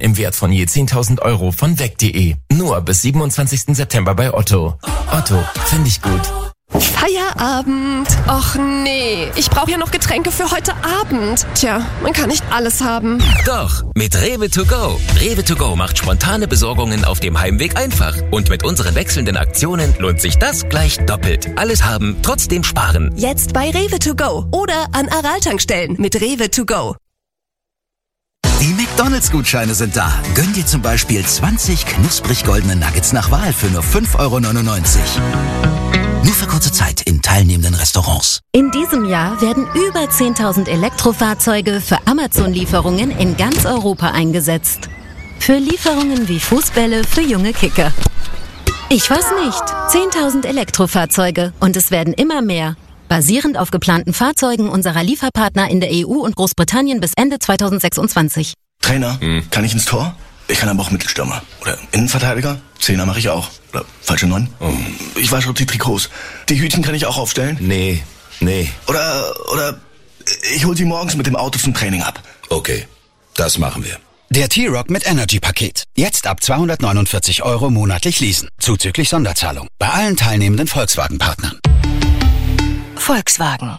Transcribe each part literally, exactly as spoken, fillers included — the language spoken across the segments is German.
im Wert von je zehntausend Euro von weg punkt de. Nur bis siebenundzwanzigsten September bei Otto. Otto, finde ich gut. Feierabend. Och nee, ich brauche ja noch Getränke für heute Abend. Tja, man kann nicht alles haben. Doch, mit Rewe to go. Rewe to go macht spontane Besorgungen auf dem Heimweg einfach. Und mit unseren wechselnden Aktionen lohnt sich das gleich doppelt. Alles haben, trotzdem sparen. Jetzt bei Rewe to go oder an Aral-Tankstellen mit Rewe to go. Die McDonalds-Gutscheine sind da. Gönn dir zum Beispiel zwanzig knusprig goldene Nuggets nach Wahl für nur fünf Euro neunundneunzig. Nur für kurze Zeit in teilnehmenden Restaurants. In diesem Jahr werden über zehntausend Elektrofahrzeuge für Amazon-Lieferungen in ganz Europa eingesetzt. Für Lieferungen wie Fußbälle für junge Kicker. Ich weiß nicht. zehntausend Elektrofahrzeuge und es werden immer mehr. Basierend auf geplanten Fahrzeugen unserer Lieferpartner in der E U und Großbritannien bis Ende zweitausendsechsundzwanzig. Trainer, hm. kann ich ins Tor? Ich kann aber auch Mittelstürmer. Oder Innenverteidiger? Zehner mache ich auch. Oder falsche Neun? Oh. Ich wasche die Trikots. Die Hütchen kann ich auch aufstellen? Nee, nee. Oder, oder ich hol sie morgens mit dem Auto zum Training ab. Okay, das machen wir. Der T-Rock mit Energy-Paket. Jetzt ab zweihundertneunundvierzig Euro monatlich leasen. Zuzüglich Sonderzahlung. Bei allen teilnehmenden Volkswagen-Partnern. Volkswagen.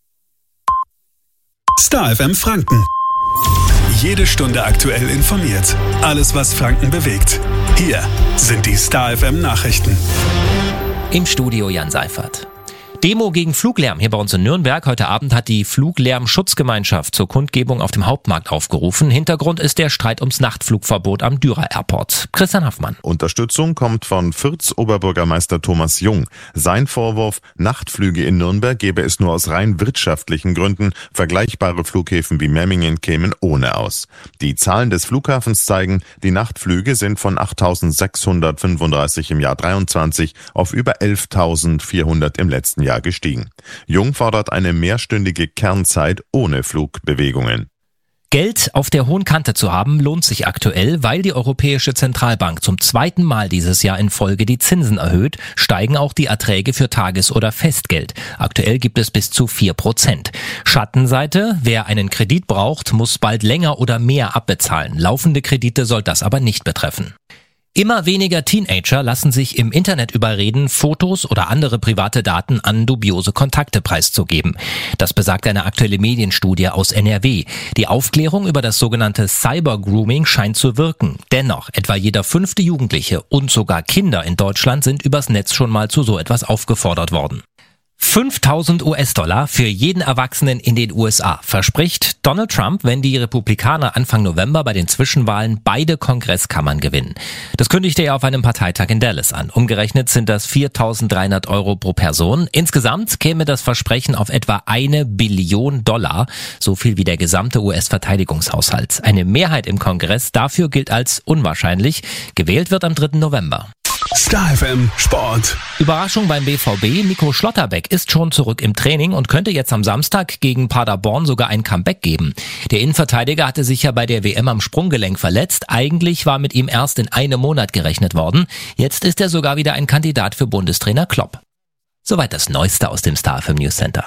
Star F M Franken. Jede Stunde aktuell informiert. Alles, was Franken bewegt. Hier sind die Star F M Nachrichten. Im Studio Jan Seifert. Demo gegen Fluglärm hier bei uns in Nürnberg. Heute Abend hat die Fluglärmschutzgemeinschaft zur Kundgebung auf dem Hauptmarkt aufgerufen. Hintergrund ist der Streit ums Nachtflugverbot am Dürer Airport. Christian Haffmann. Unterstützung kommt von Fürths Oberbürgermeister Thomas Jung. Sein Vorwurf, Nachtflüge in Nürnberg gebe es nur aus rein wirtschaftlichen Gründen. Vergleichbare Flughäfen wie Memmingen kämen ohne aus. Die Zahlen des Flughafens zeigen, die Nachtflüge sind von achttausendsechshundertfünfunddreißig im Jahr dreiundzwanzig auf über elftausendvierhundert im letzten Jahr gestiegen. Jung fordert eine mehrstündige Kernzeit ohne Flugbewegungen. Geld auf der hohen Kante zu haben, lohnt sich aktuell, weil die Europäische Zentralbank zum zweiten Mal dieses Jahr in Folge die Zinsen erhöht, steigen auch die Erträge für Tages- oder Festgeld. Aktuell gibt es bis zu vier Prozent. Schattenseite, wer einen Kredit braucht, muss bald länger oder mehr abbezahlen. Laufende Kredite soll das aber nicht betreffen. Immer weniger Teenager lassen sich im Internet überreden, Fotos oder andere private Daten an dubiose Kontakte preiszugeben. Das besagt eine aktuelle Medienstudie aus N R W. Die Aufklärung über das sogenannte Cyber-Grooming scheint zu wirken. Dennoch, etwa jeder fünfte Jugendliche und sogar Kinder in Deutschland sind übers Netz schon mal zu so etwas aufgefordert worden. fünftausend US-Dollar für jeden Erwachsenen in den U S A verspricht Donald Trump, wenn die Republikaner Anfang November bei den Zwischenwahlen beide Kongresskammern gewinnen. Das kündigte er auf einem Parteitag in Dallas an. Umgerechnet sind das viertausenddreihundert Euro pro Person. Insgesamt käme das Versprechen auf etwa eine Billion Dollar, so viel wie der gesamte U S-Verteidigungshaushalt. Eine Mehrheit im Kongress dafür gilt als unwahrscheinlich. Gewählt wird am dritten November. Star F M Sport. Überraschung beim B V B. Nico Schlotterbeck ist schon zurück im Training und könnte jetzt am Samstag gegen Paderborn sogar ein Comeback geben. Der Innenverteidiger hatte sich ja bei der W M am Sprunggelenk verletzt. Eigentlich war mit ihm erst in einem Monat gerechnet worden. Jetzt ist er sogar wieder ein Kandidat für Bundestrainer Klopp. Soweit das Neueste aus dem Star F M News Center.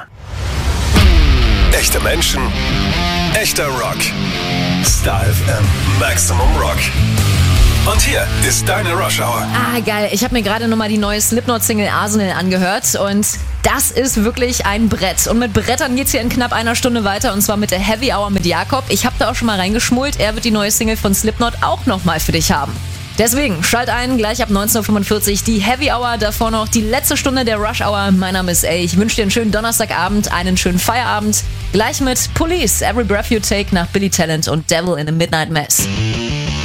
Echte Menschen, echter Rock. Star F M Maximum Rock. Und hier ist deine Rush Hour. Ah, geil. Ich habe mir gerade nochmal die neue Slipknot-Single Arsenal angehört und das ist wirklich ein Brett. Und mit Brettern geht's hier in knapp einer Stunde weiter und zwar mit der Heavy Hour mit Jakob. Ich habe da auch schon mal reingeschmult. Er wird die neue Single von Slipknot auch nochmal für dich haben. Deswegen, schalt ein, gleich ab neunzehn Uhr fünfundvierzig die Heavy Hour, davor noch die letzte Stunde der Rush Hour. Mein Name ist A. Ich wünsche dir einen schönen Donnerstagabend, einen schönen Feierabend. Gleich mit Police, Every Breath You Take nach Billy Talent und Devil in a Midnight Mess.